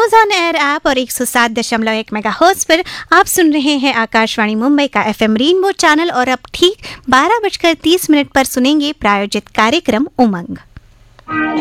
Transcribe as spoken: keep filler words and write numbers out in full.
News on air app और एक सौ सात दशमलव एक मेगाहर्ट्ज पर आप सुन रहे हैं आकाशवाणी मुंबई का एफएम रेनबो चैनल। और अब ठीक बारह बजकर तीस मिनट पर सुनेंगे प्रायोजित कार्यक्रम उमंग।